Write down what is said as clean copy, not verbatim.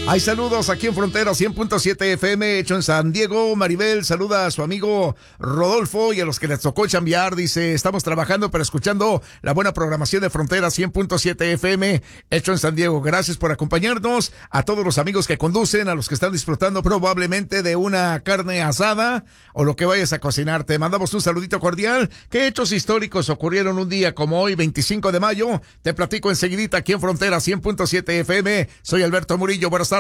Hay saludos aquí en Frontera 100.7 FM, hecho en San Diego. Maribel saluda a su amigo Rodolfo y a los que les tocó chambear. Dice, estamos trabajando pero escuchando la buena programación de Frontera 100.7 FM, hecho en San Diego. Gracias por acompañarnos. A todos los amigos que conducen, a los que están disfrutando probablemente de una carne asada o lo que vayas a cocinar. Te mandamos un saludito cordial. ¿Qué hechos históricos ocurrieron un día como hoy, 25 de mayo? Te platico enseguidita aquí en Frontera 100.7 FM. Soy Alberto Murillo. Buenas tardes.